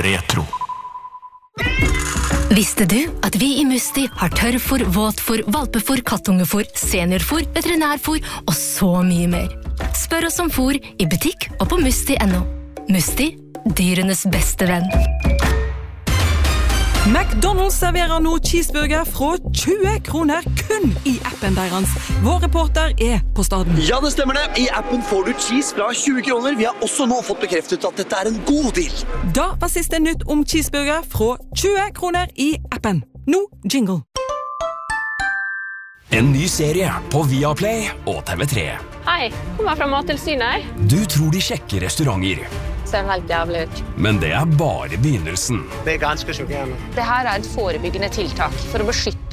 retro. Visste du at vi I Musti har tørrfôr, våtfôr, valpefôr, kattungefôr, seniorfôr, veterinærfôr og så mye mer? Spør oss om fôr I butikk og på musti.no. Musti, dyrenes beste venn. McDonald's serverer nå cheeseburger fra 20 kroner kun I appen deres. Vår reporter på staden. Ja, det stemmer det. I appen får du cheese fra 20 kroner. Vi har også nå fått bekreftet at dette en god deal. Da var siste nytt om cheeseburger fra 20 kroner I appen. Nå jingle. En ny serie på Viaplay og TV3. Hei, kommer fra Mattilsynet. Du tror de sjekker restauranter. Ser helt jævlig ut. Men det bare begynnelsen. Det ganske sjokkerende. Det her et forebyggende tiltak for å beskytte